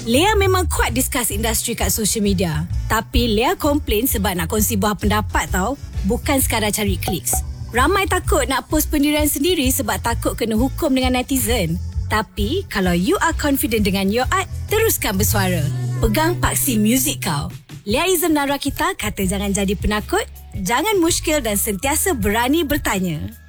Lea memang kuat discuss industri kat social media. Tapi Lea komplain sebab nak kongsi buah pendapat tau. Bukan sekadar cari kliks. Ramai takut nak post pendirian sendiri sebab takut kena hukum dengan netizen. Tapi kalau you are confident dengan your art, teruskan bersuara. Pegang paksi muzik kau. Lea Izam dan Rakita kata jangan jadi penakut, jangan muskil dan sentiasa berani bertanya.